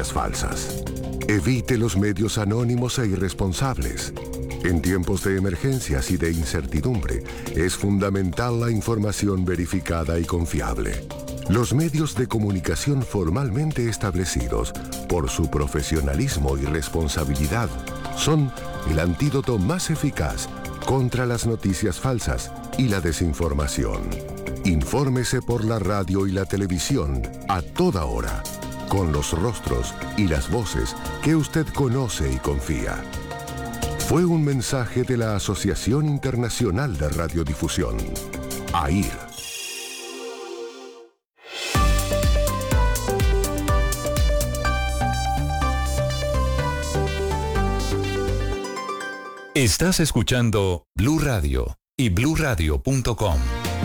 noticias falsas. Evite los medios anónimos e irresponsables. En tiempos de emergencias y de incertidumbre, es fundamental la información verificada y confiable. Los medios de comunicación formalmente establecidos, por su profesionalismo y responsabilidad, son el antídoto más eficaz contra las noticias falsas y la desinformación. Infórmese por la radio y la televisión a toda hora, con los rostros y las voces que usted conoce y confía. Fue un mensaje de la Asociación Internacional de Radiodifusión, AIR. Estás escuchando Blue Radio y bluradio.com.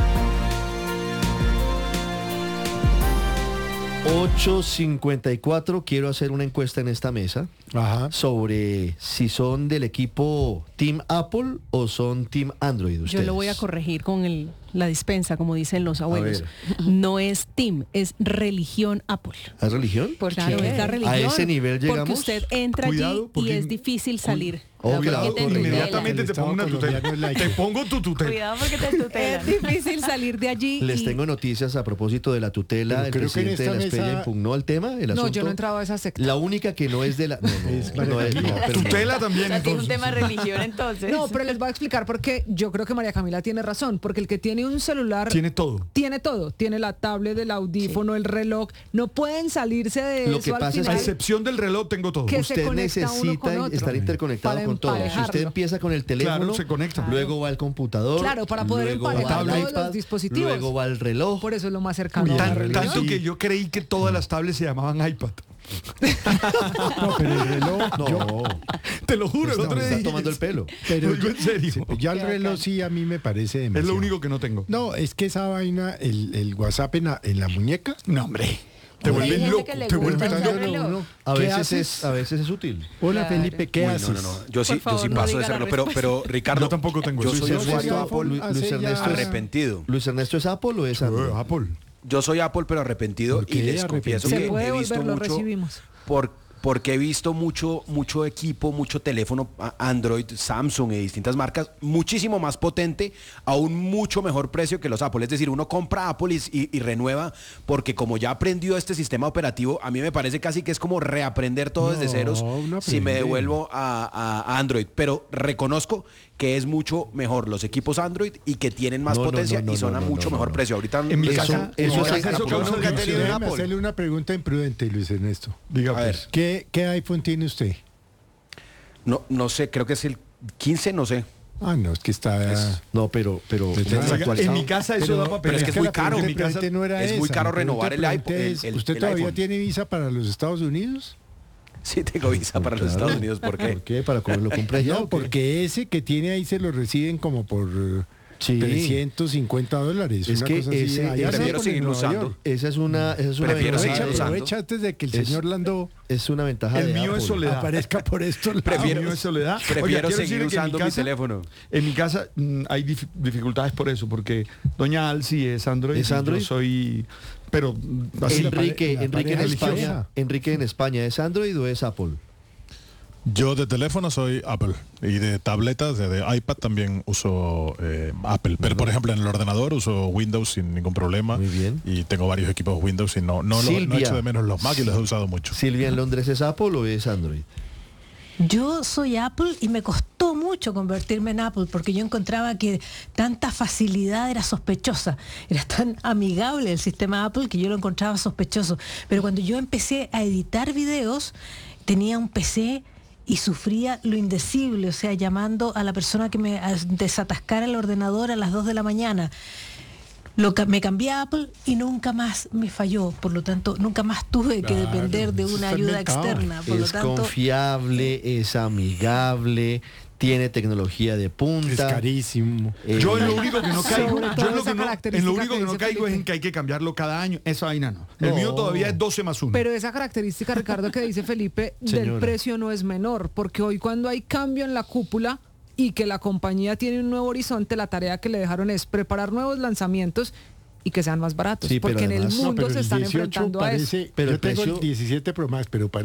8:54, quiero hacer una encuesta en esta mesa. Ajá. Sobre si son del equipo Team Apple o son Team Android. Yo lo voy a corregir con la dispensa, como dicen los abuelos. ver. No es Team, es religión Apple. ¿Es religión? Claro, es la religión. ¿A ese nivel llegamos? Porque usted entra Cuidado, allí porque y es difícil salir. Cuidado, inmediatamente te pongo una tutela. Te pongo tu tutela. Cuidado porque te tutelan. Es difícil salir de allí. Les y... tengo noticias a propósito de la tutela. Pero El creo que en presidente de la esta Espeña mesa- impugnó el tema, el asunto. No, yo no he entrado a esa secta. La única que no es de la... No, pero Tutela también, O sea, tiene un entonces. tema de religión entonces. No, pero les voy a explicar por qué yo creo que María Camila tiene razón, porque el que tiene un celular Tiene todo. tiene todo, tiene la tablet, el audífono, el reloj, no pueden salirse de Lo eso que al pasa es A final. excepción del reloj tengo todo. Que se Usted conecta uno con necesita otro. estar interconectado Para con todo. Si usted emparejarlo. empieza con el teléfono, Claro, se conecta. luego va al computador, Claro, para poder luego va emparejar al todos iPad, los dispositivos. luego va al reloj. Por eso es lo más cercano a la religión. Tanto que yo creí que todas las tablets se llamaban iPad. No, pero el reloj, No, Te lo juro, el No, otro me día está dije, tomando el pelo. pero Lo digo en serio. ya el reloj sí a mí me parece Es demasiado. lo único que no tengo. No, es que esa vaina, el WhatsApp en la muñeca. No, hombre. Te Hay vuelven gente loco. que le Te gusta vuelven usar loco. reloj. Uno, A ¿qué veces haces? es útil. Hola Claro. Felipe, ¿qué Uy, haces? no. Yo sí, Por yo sí favor, no paso de diga la serlo, pero Ricardo, Yo tampoco tengo yo eso. soy Yo soy usuario iPhone Apple, hace Luis ya- Ernesto es- arrepentido. Luis Ernesto, ¿es Apple o es Android? Apple. Yo soy Apple, pero arrepentido, ¿Por y qué les confieso arrepentido? que Se puede he visto volver, lo mucho recibimos. porque he visto mucho equipo, mucho teléfono Android, Samsung y distintas marcas, muchísimo más potente, a un mucho mejor precio que los Apple. Es decir, uno compra Apple y renueva, porque como ya aprendió este sistema operativo, a mí me parece casi que es como reaprender todo desde No, ceros uno si me aprende. devuelvo a Android. Pero reconozco que es mucho mejor los equipos Android y que tienen más No, no, potencia no, y son a no, mucho no, mejor no. precio. Ahorita En mi eso- casa- eso no, es eso eso que uno nunca ha tenido un Déjeme Apple. hacerle una pregunta imprudente, Luis Ernesto. Diga, A ver. pues. ¿Qué iPhone tiene usted? No sé, creo que es el 15, no sé. Ah, no, es que está... No, pero Oiga, En mi casa eso da para pero es que es la muy caro. pregunta En mi casa imprudente no era es muy esa. caro Mi pregunta renovar el iPhone, imprudente es, ¿usted el todavía iPhone. tiene visa para los Estados Unidos? Sí, tengo visa para los Estados Unidos. ¿Por qué? ¿Por qué? ¿Para comer lo compra allá? No, o qué? porque ese que tiene ahí se lo reciben como por Sí. $350. Es una que cosa así. ese- Allá prefiero no, seguirlo en Nueva usando. York. Esa es una Prefiero seguir ventaja, usando. Aprovecha antes de que el señor Lando es una ventaja El de mío Apple. es Soledad. aparezca por esto. Prefiero- El mío es Soledad. prefiero Oiga, quiero seguir decirle que en usando mi teléfono. En mi casa hay dificultades por eso, porque doña Alci es Android. ¿Es y Android? Yo soy... Pero así... Enrique la en pareja España, religiosa. Enrique en España, ¿es Android o es Apple? Yo de teléfono soy Apple y de tabletas, de iPad también uso Apple. Pero por ejemplo en el ordenador uso Windows sin ningún problema. Muy bien. Y tengo varios equipos Windows y no Silvia. echo de menos los Mac y los he usado mucho. Silvia, ¿en Londres es Apple o es Android? Yo soy Apple y me costó mucho convertirme en Apple porque yo encontraba que tanta facilidad era sospechosa. Era tan amigable el sistema Apple que yo lo encontraba sospechoso. Pero cuando yo empecé a editar videos, tenía un PC y sufría lo indecible, o sea, llamando a la persona que me desatascara el ordenador a las 2 de la mañana. Me cambié a Apple y nunca más me falló, por lo tanto, nunca más tuve que Claro, depender de eso una está ayuda inventado. externa. Por lo Es tanto, confiable, es amigable, tiene tecnología de punta. Es carísimo. Yo en lo único que no caigo, Sobre todo esa en lo característica único que que no dice caigo es en Felipe. que hay que cambiarlo cada año. Esa vaina no. El No. mío todavía es 12+1. Pero esa característica, Ricardo, que dice Felipe, del Señora. precio no es menor, porque hoy cuando hay cambio en la cúpula y que la compañía tiene un nuevo horizonte, la tarea que le dejaron es preparar nuevos lanzamientos y que sean más baratos, Sí, pero porque en el además- mundo pero se el están 18 enfrentando a eso. parece, Pero yo el tengo precio- el 17 Pro Max, pero